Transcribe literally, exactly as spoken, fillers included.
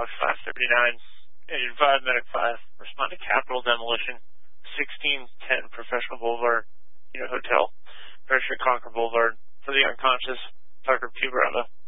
Fox five thirty-nine. Agent five, Medic five. Respond to Capitol demolition. sixteen ten Professional Boulevard, Unit Hotel. Parachute Conquer Boulevard. For the unconscious, Tucker P. Bravo.